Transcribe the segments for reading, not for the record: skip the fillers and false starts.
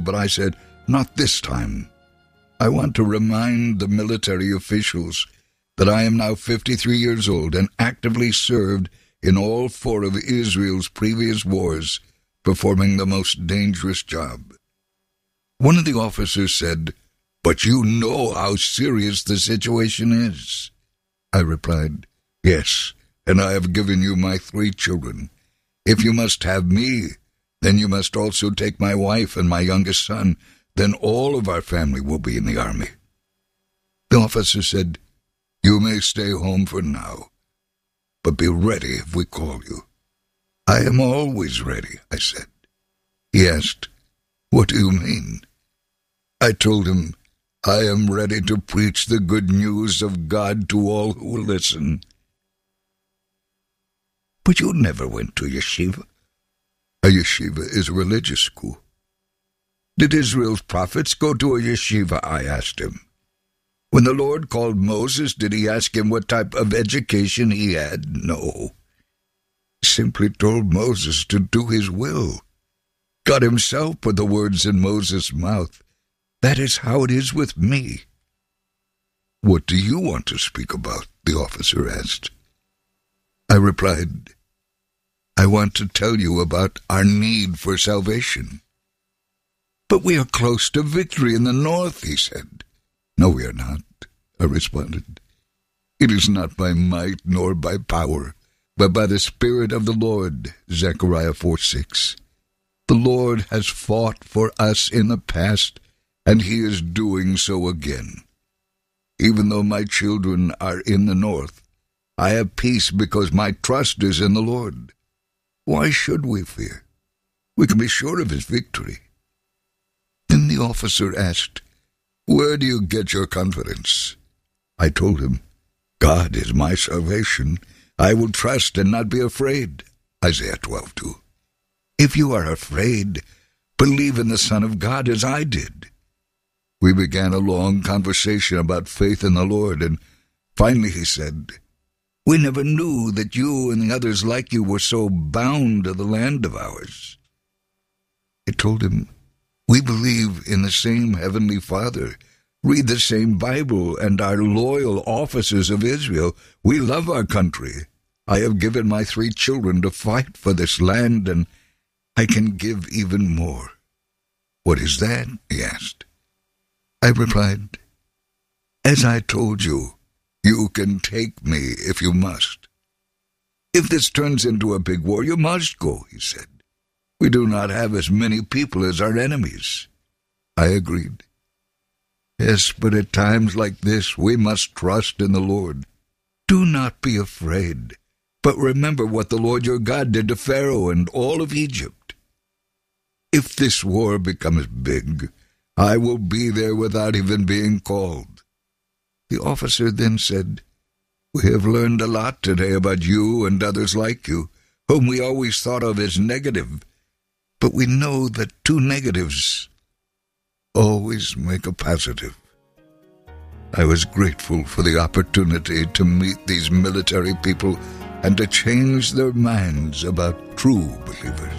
but I said, "Not this time. I want to remind the military officials that I am now 53 years old and actively served in all 4 of Israel's previous wars, performing the most dangerous job." One of the officers said, "But you know how serious the situation is." I replied, "Yes, and I have given you my 3 children. If you must have me, then you must also take my wife and my youngest son. Then all of our family will be in the army." The officer said, "You may stay home for now, but be ready if we call you." "I am always ready," I said. He asked, "What do you mean?" I told him, "I am ready to preach the good news of God to all who will listen." "But you never went to yeshiva." "A yeshiva is a religious school." "Did Israel's prophets go to a yeshiva?" I asked him. "When the Lord called Moses, did he ask him what type of education he had?" "No. He simply told Moses to do his will. God himself put the words in Moses' mouth. That is how it is with me." "What do you want to speak about?" the officer asked. I replied, "I want to tell you about our need for salvation." "But we are close to victory in the north," he said. "No, we are not," I responded. "It is not by might nor by power, but by the Spirit of the Lord," Zechariah 4:6. "The Lord has fought for us in the past, and he is doing so again. Even though my children are in the north, I have peace because my trust is in the Lord. Why should we fear? We can be sure of his victory." Then the officer asked, "Where do you get your confidence?" I told him, "God is my salvation. I will trust and not be afraid." Isaiah 12:2. "If you are afraid, believe in the Son of God as I did." We began a long conversation about faith in the Lord, and finally he said, "We never knew that you and the others like you were so bound to the land of ours." I told him, "We believe in the same Heavenly Father, read the same Bible, and are loyal officers of Israel. We love our country. I have given my 3 children to fight for this land, and I can give even more." "What is that?" he asked. I replied, "As I told you, you can take me if you must." "If this turns into a big war, you must go," he said. "We do not have as many people as our enemies." I agreed. "Yes, but at times like this, we must trust in the Lord. Do not be afraid, but remember what the Lord your God did to Pharaoh and all of Egypt. If this war becomes big, I will be there without even being called." The officer then said, "We have learned a lot today about you and others like you, whom we always thought of as negative, but we know that 2 negatives always make a positive." I was grateful for the opportunity to meet these military people and to change their minds about true believers.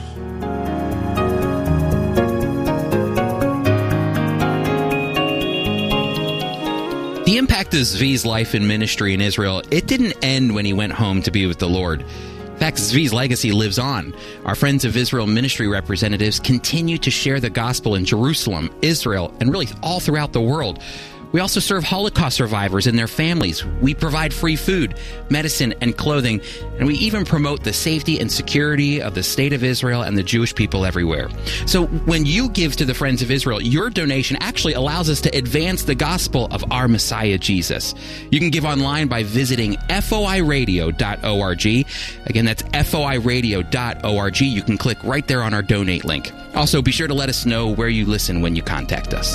The impact of Zvi's life and ministry in Israel, it didn't end when he went home to be with the Lord. In fact, Zvi's legacy lives on. Our Friends of Israel ministry representatives continue to share the gospel in Jerusalem, Israel, and really all throughout the world. We also serve Holocaust survivors and their families. We provide free food, medicine, and clothing, and we even promote the safety and security of the state of Israel and the Jewish people everywhere. So when you give to the Friends of Israel, your donation actually allows us to advance the gospel of our Messiah, Jesus. You can give online by visiting foiradio.org. Again, that's foiradio.org. You can click right there on our donate link. Also, be sure to let us know where you listen when you contact us.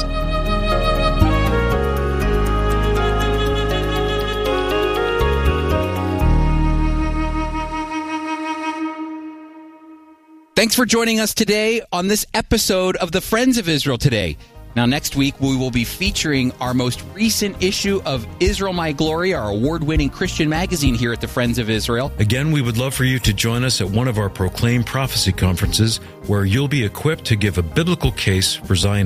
Thanks for joining us today on this episode of the Friends of Israel Today. Now, next week, we will be featuring our most recent issue of Israel My Glory, our award-winning Christian magazine here at the Friends of Israel. Again, we would love for you to join us at one of our Proclaim Prophecy conferences, where you'll be equipped to give a biblical case for Zion.